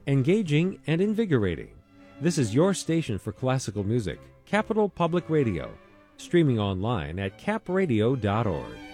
engaging and invigorating. This is your station for classical music, Capital Public Radio, streaming online at capradio.org.